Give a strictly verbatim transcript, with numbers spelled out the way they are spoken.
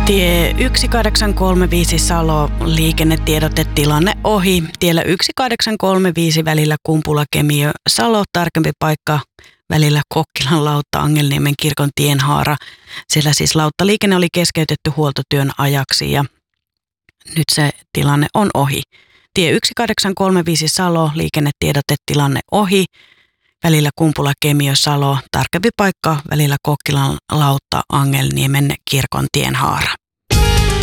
Tie yksi kahdeksan kolme viisi Salo, liikennetiedote tilanne ohi. Tiellä yksi kahdeksan kolme viisi välillä Kumpula-Kemiö Salo, tarkempi paikka välillä Kokkilan Lautta Angelniemen kirkon tienhaara. Siellä siis lauttaliikenne oli keskeytetty huoltotyön ajaksi ja nyt se tilanne on ohi. Tie yksi kahdeksan kolme viisi Salo, liikennetiedote tilanne ohi. Välillä Kumpula-Kemiö Salo, tarkempi paikka välillä Kokkilan Lautta Angelniemen kirkon tienhaara.